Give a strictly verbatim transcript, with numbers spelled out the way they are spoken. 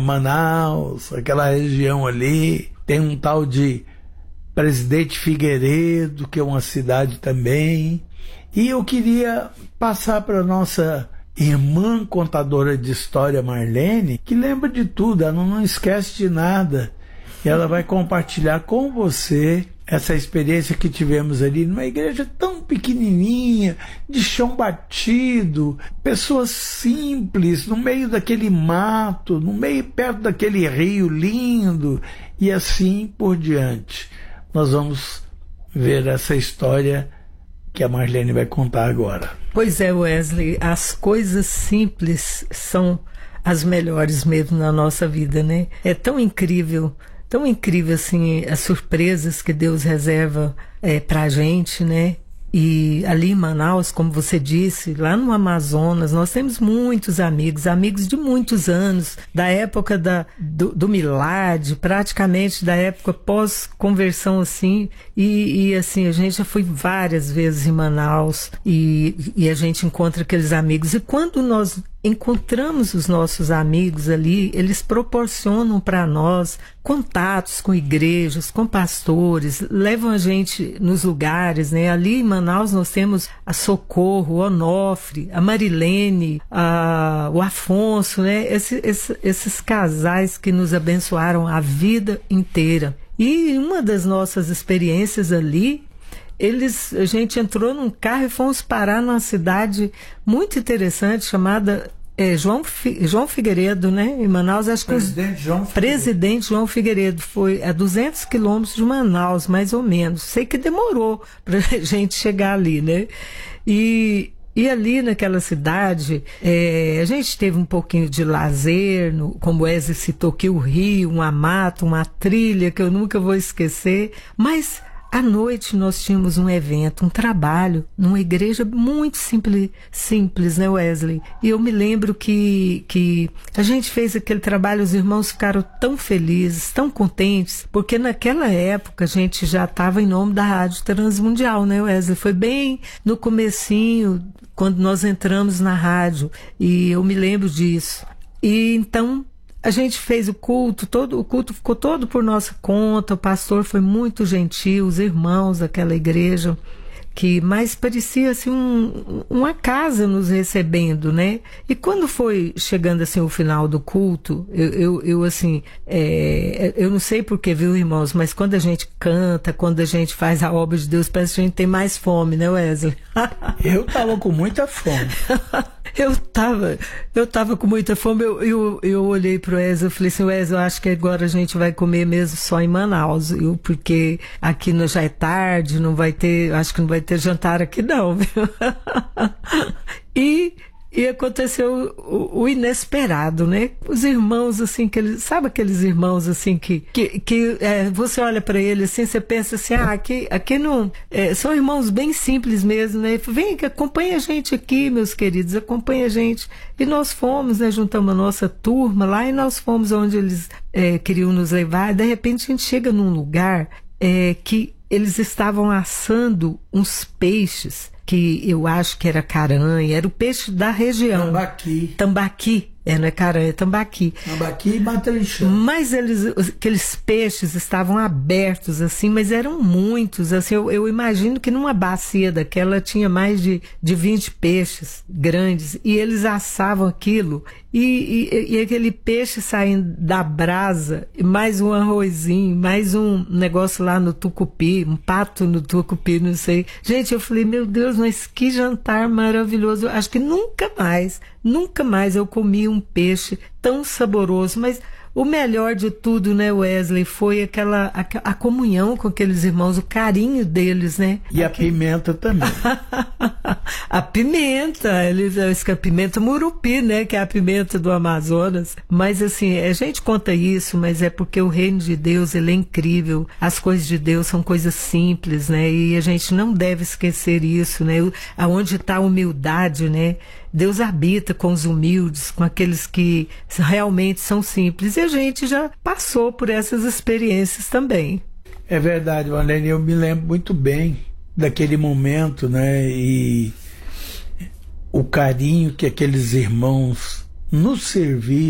Manaus, aquela região ali. Tem um tal de Presidente Figueiredo, que é uma cidade também. E eu queria passar para nossa irmã contadora de história, Marlene, que lembra de tudo, ela não esquece de nada. E ela vai compartilhar com você essa experiência que tivemos ali numa igreja tão pequenininha, de chão batido, pessoas simples, no meio daquele mato, no meio perto daquele rio lindo, e assim por diante. Nós vamos ver essa história que a Marlene vai contar agora. Pois é, Wesley, as coisas simples são as melhores mesmo na nossa vida, né? É tão incrível, tão incrível assim, as surpresas que Deus reserva é, pra gente, né? E ali em Manaus, como você disse, lá no Amazonas, nós temos muitos amigos, amigos de muitos anos, da época da, do, do Milad, praticamente da época pós-conversão, assim, e, e assim, a gente já foi várias vezes em Manaus, e, e a gente encontra aqueles amigos, e quando nós encontramos os nossos amigos ali, eles proporcionam para nós contatos com igrejas, com pastores, levam a gente nos lugares, né? Ali em Manaus nós temos a Socorro, o Onofre, a Marilene, a, o Afonso, né? Esse, esse, esses casais que nos abençoaram a vida inteira. E uma das nossas experiências ali, Eles, a gente entrou num carro e fomos parar numa cidade muito interessante chamada é, João, Fi, João Figueiredo, né? Em Manaus, acho que Presidente João Figueiredo. Presidente João Figueiredo, foi a duzentos quilômetros de Manaus, mais ou menos. Sei que demorou para a gente chegar ali, né? E E ali naquela cidade, é, a gente teve um pouquinho de lazer, no, como o Wesley citou aqui, o rio, uma mata, uma trilha que eu nunca vou esquecer, mas à noite nós tínhamos um evento, um trabalho, numa igreja muito simples, simples, né, Wesley? E eu me lembro que, que a gente fez aquele trabalho, os irmãos ficaram tão felizes, tão contentes, porque naquela época a gente já estava em nome da Rádio Transmundial, né, Wesley? Foi bem no comecinho, quando nós entramos na rádio, e eu me lembro disso. E então a gente fez o culto, todo, o culto ficou todo por nossa conta, o pastor foi muito gentil, os irmãos daquela igreja, que mais parecia assim um, uma casa nos recebendo, né? E quando foi chegando assim o final do culto, eu, eu, eu assim, é, eu não sei porquê, viu, irmãos, mas quando a gente canta, quando a gente faz a obra de Deus, parece que a gente tem mais fome, né, Wesley? Eu tava com muita fome. Eu tava, eu tava com muita fome, eu, eu, eu olhei pro Wesley e falei assim, Wesley, eu acho que agora a gente vai comer mesmo só em Manaus, eu, porque aqui no, já é tarde, não vai ter, acho que não vai ter jantar aqui não, viu? E... E aconteceu o, o inesperado, né? Os irmãos, assim, que eles, sabe aqueles irmãos, assim, que, que, que é, você olha para eles, assim, você pensa assim, ah, aqui, aqui não... É, são irmãos bem simples mesmo, né? Vem, acompanha a gente aqui, meus queridos, acompanha a gente. E nós fomos, né? Juntamos a nossa turma lá e nós fomos onde eles é, queriam nos levar. E, de repente, a gente chega num lugar é, que eles estavam assando uns peixes, que eu acho que era caranha, era o peixe da região. Tambaqui. Tambaqui. É, não é caranha, é tambaqui. Tambaqui e matrinchã. Mas eles, aqueles peixes estavam abertos, assim, mas eram muitos. Assim, eu, eu imagino que numa bacia daquela tinha mais de, de vinte peixes grandes. E eles assavam aquilo. E, e, e aquele peixe saindo da brasa, mais um arrozinho, mais um negócio lá no tucupi, um pato no tucupi, não sei. Gente, eu falei, meu Deus, mas que jantar maravilhoso. Acho que nunca mais, nunca mais eu comi um peixe tão saboroso, mas o melhor de tudo, né, Wesley, foi aquela a, a comunhão com aqueles irmãos, o carinho deles, né? E Aquele... a pimenta também. A pimenta, eles, a pimenta murupi, né, que é a pimenta do Amazonas. Mas assim, a gente conta isso, mas é porque o reino de Deus, ele é incrível. As coisas de Deus são coisas simples, né? E a gente não deve esquecer isso, né? Aonde está a humildade, né? Deus habita com os humildes, com aqueles que realmente são simples. E a gente já passou por essas experiências também. É verdade, Marlene, eu me lembro muito bem daquele momento, né? E o carinho que aqueles irmãos nos serviram.